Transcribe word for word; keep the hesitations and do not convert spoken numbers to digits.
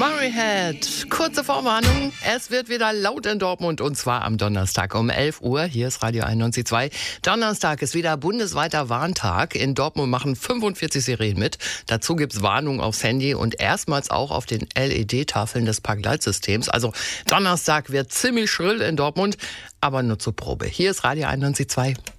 Murrayhead, kurze Vorwarnung, es wird wieder laut in Dortmund und zwar am Donnerstag um elf Uhr. Hier ist Radio einundneunzig Komma zwei. Donnerstag ist wieder bundesweiter Warntag. In Dortmund machen fünfundvierzig Serien mit. Dazu gibt's Warnungen aufs Handy und erstmals auch auf den L E D-Tafeln des Parkleitsystems. Also Donnerstag wird ziemlich schrill in Dortmund, aber nur zur Probe. Hier ist Radio einundneunzig Komma zwei.